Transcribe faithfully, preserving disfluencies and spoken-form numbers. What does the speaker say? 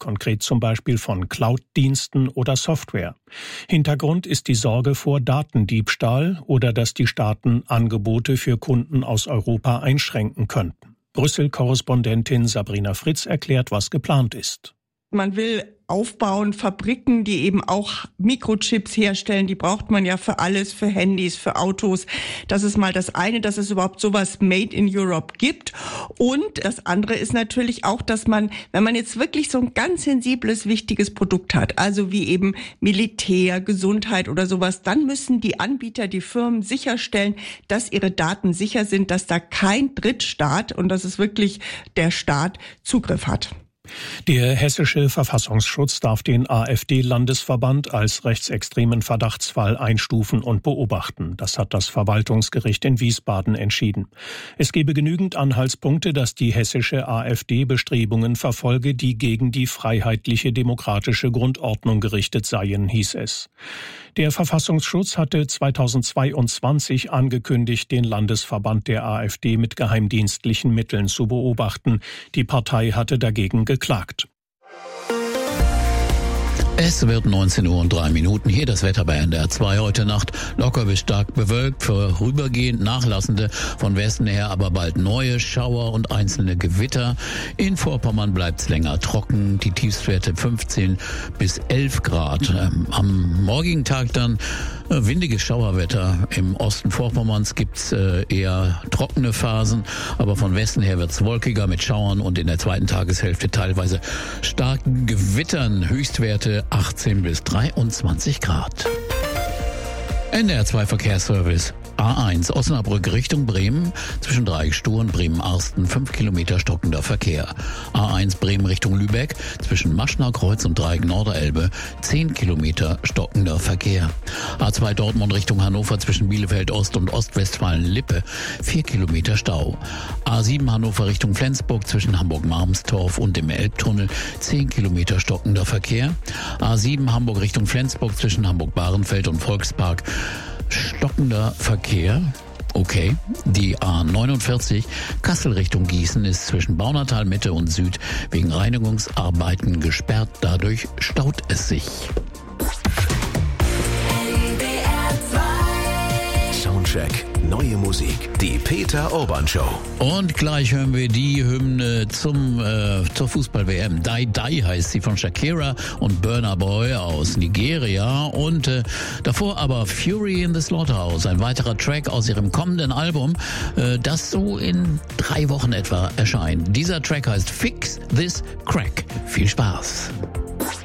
konkret zum Beispiel von Cloud-Diensten oder Software. Hintergrund ist die Sorge vor Datendiebstahl oder dass die Staaten Angebote für Kunden aus Europa einschränken könnten. Brüssel-Korrespondentin Sabrina Fritz erklärt, was geplant ist. Man will aufbauen, Fabriken, die eben auch Mikrochips herstellen, die braucht man ja für alles, für Handys, für Autos. Das ist mal das eine, dass es überhaupt sowas Made in Europe gibt. Und das andere ist natürlich auch, dass man, wenn man jetzt wirklich so ein ganz sensibles, wichtiges Produkt hat, also wie eben Militär, Gesundheit oder sowas, dann müssen die Anbieter, die Firmen sicherstellen, dass ihre Daten sicher sind, dass da kein Drittstaat, und das ist wirklich der Staat, Zugriff hat. Der hessische Verfassungsschutz darf den AfD-Landesverband als rechtsextremen Verdachtsfall einstufen und beobachten. Das hat das Verwaltungsgericht in Wiesbaden entschieden. Es gebe genügend Anhaltspunkte, dass die hessische AfD Bestrebungen verfolge, die gegen die freiheitliche demokratische Grundordnung gerichtet seien, hieß es. Der Verfassungsschutz hatte zweitausendzweiundzwanzig angekündigt, den Landesverband der AfD mit geheimdienstlichen Mitteln zu beobachten. Die Partei hatte dagegen geklagt. Es wird neunzehn Uhr und drei Minuten. Hier das Wetter bei N D R zwei heute Nacht. Locker bis stark bewölkt, vorübergehend nachlassende, von Westen her aber bald neue Schauer und einzelne Gewitter. In Vorpommern bleibt's länger trocken, die Tiefstwerte fünfzehn bis elf Grad. Ähm, am morgigen Tag dann äh, windiges Schauerwetter. Im Osten Vorpommerns gibt's äh, eher trockene Phasen, aber von Westen her wird's wolkiger mit Schauern und in der zweiten Tageshälfte teilweise starken Gewittern. Höchstwerte achtzehn bis dreiundzwanzig Grad. N D R zwei Verkehrsservice. A eins Osnabrück Richtung Bremen, zwischen Dreieckstuhl und Bremen-Arsten, fünf Kilometer stockender Verkehr. A eins Bremen Richtung Lübeck, zwischen Maschnau-Kreuz und Dreieck Norderelbe, zehn Kilometer stockender Verkehr. A zwei Dortmund Richtung Hannover, zwischen Bielefeld-Ost und Ostwestfalen-Lippe, vier Kilometer Stau. A sieben Hannover Richtung Flensburg, zwischen Hamburg-Marmstorf und dem Elbtunnel, zehn Kilometer stockender Verkehr. A sieben Hamburg Richtung Flensburg, zwischen Hamburg-Bahrenfeld und Volkspark, stockender Verkehr. Okay. Die A neunundvierzig Kassel Richtung Gießen ist zwischen Baunatal Mitte und Süd wegen Reinigungsarbeiten gesperrt. Dadurch staut es sich. Soundcheck. Neue Musik. Die Peter Urban Show. Und gleich hören wir die Hymne zum äh, zur Fußball-W M. Die Die heißt sie, von Shakira und Burna Boy aus Nigeria. Und äh, davor aber Fury in the Slaughterhouse, ein weiterer Track aus ihrem kommenden Album, äh, das so in drei Wochen etwa erscheint. Dieser Track heißt Fix This Crack. Viel Spaß.